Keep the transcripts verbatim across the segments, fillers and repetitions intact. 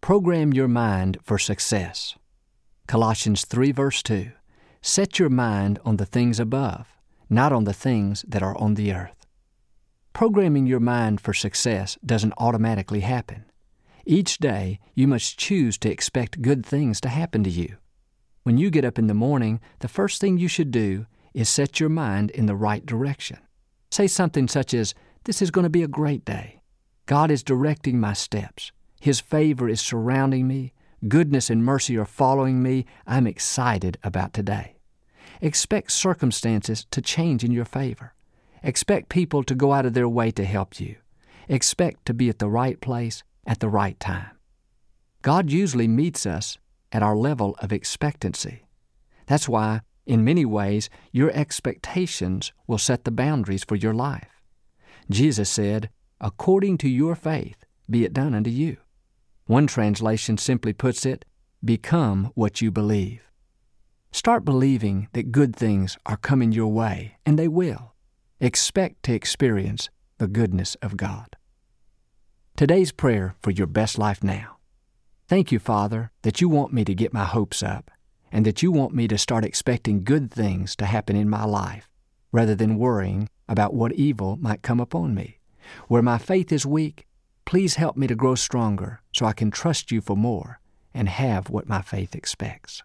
Program your mind for success. Colossians three verse two, set your mind on the things above, not on the things that are on the earth. Programming your mind for success doesn't automatically happen. Each day, you must choose to expect good things to happen to you. When you get up in the morning, the first thing you should do is set your mind in the right direction. Say something such as, "This is going to be a great day. God is directing my steps. His favor is surrounding me. Goodness and mercy are following me. I'm excited about today." Expect circumstances to change in your favor. Expect people to go out of their way to help you. Expect to be at the right place at the right time. God usually meets us at our level of expectancy. That's why, in many ways, your expectations will set the boundaries for your life. Jesus said, "According to your faith, be it done unto you." One translation simply puts it, "Become what you believe." Start believing that good things are coming your way, and they will. Expect to experience the goodness of God. Today's prayer for your best life now. Thank you, Father, that you want me to get my hopes up, and that you want me to start expecting good things to happen in my life, rather than worrying about what evil might come upon me. Where my faith is weak, please help me to grow stronger so I can trust you for more and have what my faith expects.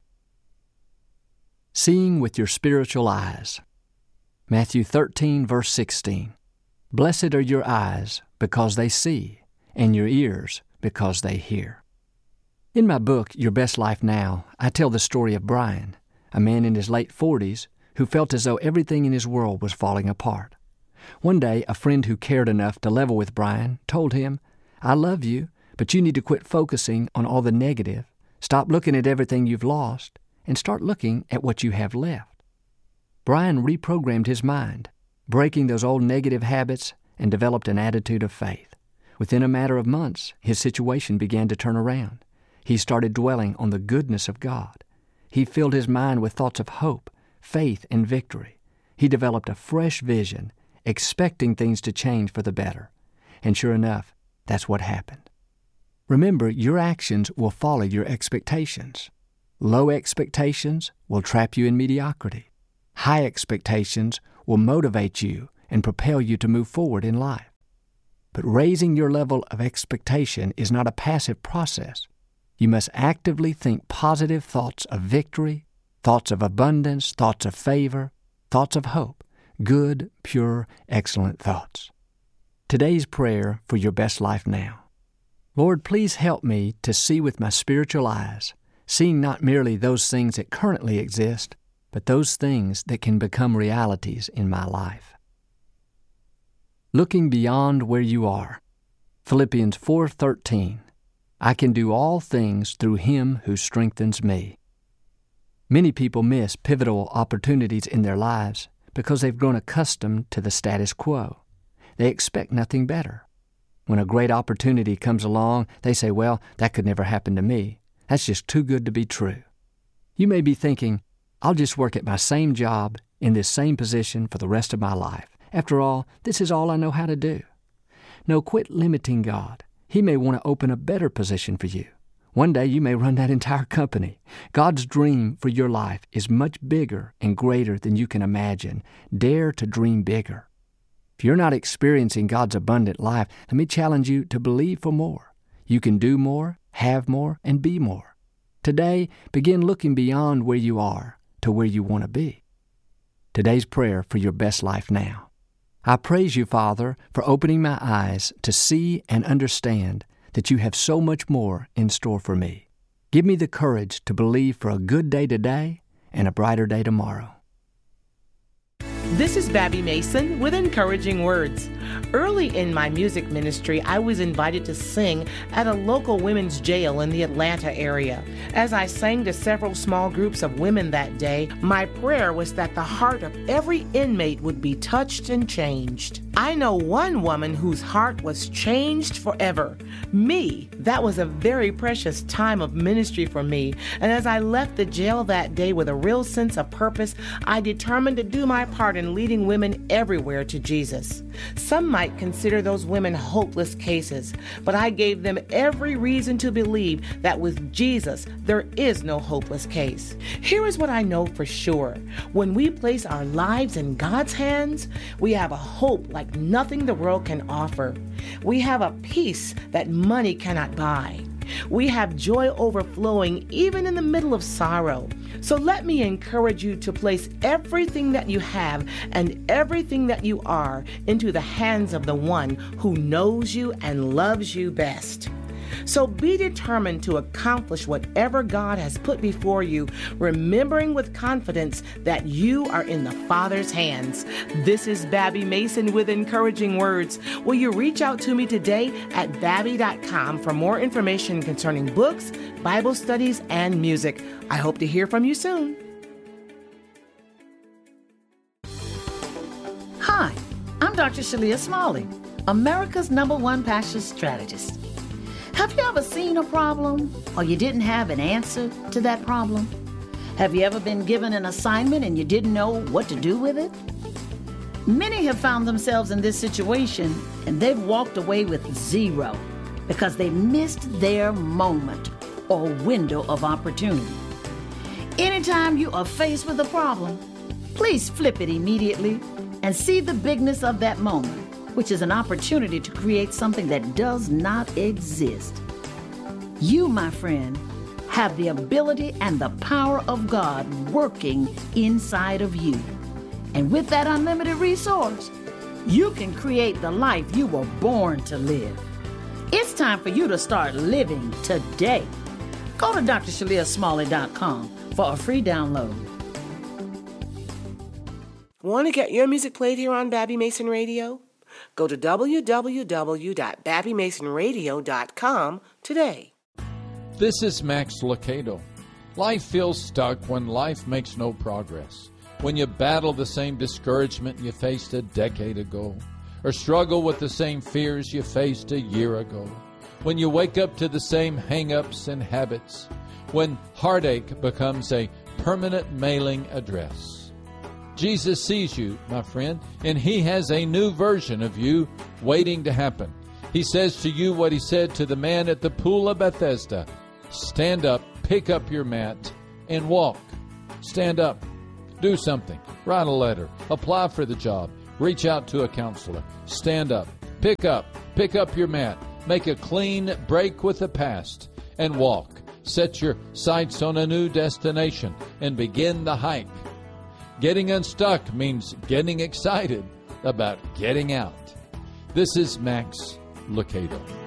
Seeing with your spiritual eyes. Matthew thirteen, verse sixteen. Blessed are your eyes because they see, and your ears because they hear. In my book, Your Best Life Now, I tell the story of Brian, a man in his late forties who felt as though everything in his world was falling apart. One day, a friend who cared enough to level with Brian told him, "I love you, but you need to quit focusing on all the negative, stop looking at everything you've lost, and start looking at what you have left." Brian reprogrammed his mind, breaking those old negative habits, and developed an attitude of faith. Within a matter of months, his situation began to turn around. He started dwelling on the goodness of God. He filled his mind with thoughts of hope, faith, and victory. He developed a fresh vision, expecting things to change for the better. And sure enough, that's what happened. Remember, your actions will follow your expectations. Low expectations will trap you in mediocrity. High expectations will motivate you and propel you to move forward in life. But raising your level of expectation is not a passive process. You must actively think positive thoughts of victory, thoughts of abundance, thoughts of favor, thoughts of hope, good, pure, excellent thoughts. Today's prayer for your best life now. Lord, please help me to see with my spiritual eyes, seeing not merely those things that currently exist, but those things that can become realities in my life. Looking beyond where you are. Philippians four thirteen. I can do all things through Him who strengthens me. Many people miss pivotal opportunities in their lives because they've grown accustomed to the status quo. They expect nothing better. When a great opportunity comes along, they say, "Well, that could never happen to me. That's just too good to be true." You may be thinking, "I'll just work at my same job in this same position for the rest of my life. After all, this is all I know how to do." No, quit limiting God. He may want to open a better position for you. One day you may run that entire company. God's dream for your life is much bigger and greater than you can imagine. Dare to dream bigger. If you're not experiencing God's abundant life, let me challenge you to believe for more. You can do more, have more, and be more. Today, begin looking beyond where you are to where you want to be. Today's prayer for your best life now. I praise you, Father, for opening my eyes to see and understand that you have so much more in store for me. Give me the courage to believe for a good day today and a brighter day tomorrow. This is Babby Mason with encouraging words. Early in my music ministry, I was invited to sing at a local women's jail in the Atlanta area. As I sang to several small groups of women that day, my prayer was that the heart of every inmate would be touched and changed. I know one woman whose heart was changed forever. Me. That was a very precious time of ministry for me. And as I left the jail that day with a real sense of purpose, I determined to do my part in in leading women everywhere to Jesus. Some might consider those women hopeless cases, but I gave them every reason to believe that with Jesus, there is no hopeless case. Here is what I know for sure. When we place our lives in God's hands, we have a hope like nothing the world can offer. We have a peace that money cannot buy. We have joy overflowing even in the middle of sorrow. So let me encourage you to place everything that you have and everything that you are into the hands of the one who knows you and loves you best. So be determined to accomplish whatever God has put before you, remembering with confidence that you are in the Father's hands. This is Babby Mason with Encouraging Words. Will you reach out to me today at babby dot com for more information concerning books, Bible studies, and music? I hope to hear from you soon. Hi, I'm Doctor Shalia Smalley, America's number one passion strategist. Have you ever seen a problem or you didn't have an answer to that problem? Have you ever been given an assignment and you didn't know what to do with it? Many have found themselves in this situation and they've walked away with zero because they missed their moment or window of opportunity. Anytime you are faced with a problem, please flip it immediately and see the bigness of that moment, which is an opportunity to create something that does not exist. You, my friend, have the ability and the power of God working inside of you. And with that unlimited resource, you can create the life you were born to live. It's time for you to start living today. Go to D R shalia smalley dot com for a free download. Want to get your music played here on Babby Mason Radio? Go to w w w dot babby mason radio dot com today. This is Max Lucado. Life feels stuck when life makes no progress. When you battle the same discouragement you faced a decade ago, or struggle with the same fears you faced a year ago. When you wake up to the same hang-ups and habits. When heartache becomes a permanent mailing address. Jesus sees you, my friend, and He has a new version of you waiting to happen. He says to you what He said to the man at the pool of Bethesda. Stand up, pick up your mat, and walk. Stand up. Do something. Write a letter. Apply for the job. Reach out to a counselor. Stand up. Pick up. Pick up your mat. Make a clean break with the past and walk. Set your sights on a new destination and begin the hike. Getting unstuck means getting excited about getting out. This is Max Lucado.